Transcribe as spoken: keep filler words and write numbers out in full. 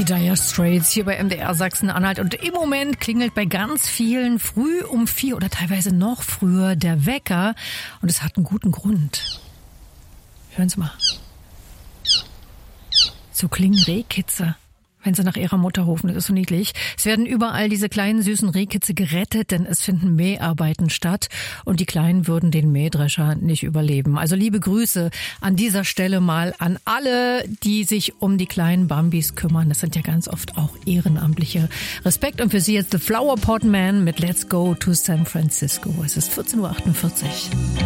Die Dire Straits hier bei M D R Sachsen-Anhalt. Und im Moment klingelt bei ganz vielen früh um vier oder teilweise noch früher der Wecker. Und es hat einen guten Grund. Hören Sie mal. So klingen Rehkitze, wenn sie nach ihrer Mutter rufen. Das ist so niedlich. Es werden überall diese kleinen süßen Rehkitze gerettet, denn es finden Mäharbeiten statt und die Kleinen würden den Mähdrescher nicht überleben. Also liebe Grüße an dieser Stelle mal an alle, die sich um die kleinen Bambis kümmern. Das sind ja ganz oft auch Ehrenamtliche. Respekt und für Sie jetzt The Flower Pot Man mit Let's Go to San Francisco. Es ist vierzehn Uhr achtundvierzig.